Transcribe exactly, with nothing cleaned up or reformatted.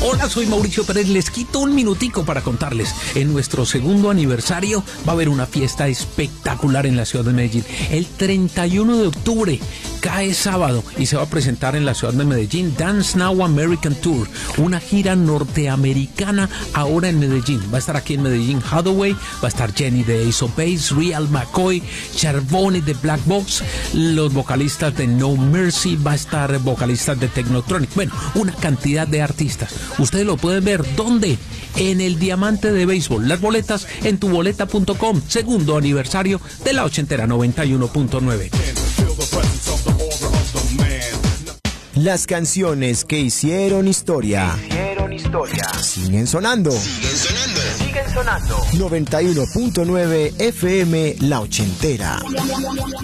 Hola, soy Mauricio Pérez, les quito un minutico para contarles. En nuestro segundo aniversario va a haber una fiesta espectacular en la ciudad de Medellín. El treinta y uno de octubre, cae sábado, y se va a presentar en la ciudad de Medellín Dance Now American Tour, una gira norteamericana ahora en Medellín. Va a estar aquí en Medellín Hathaway, va a estar Jenny de Ace of Base, Real McCoy, Charbonny de Black Box, los vocalistas de No Mercy, va a estar vocalistas de Technotronic. Bueno, una cantidad de artistas. Ustedes lo pueden ver, ¿dónde? En el Diamante de Béisbol. Las boletas en tu boleta punto com, segundo aniversario de la ochentera noventa y uno punto nueve. Las canciones que hicieron historia. Hicieron historia. Siguen sonando. Siguen sonando. Siguen sonando. noventa y uno punto nueve F M La Ochentera.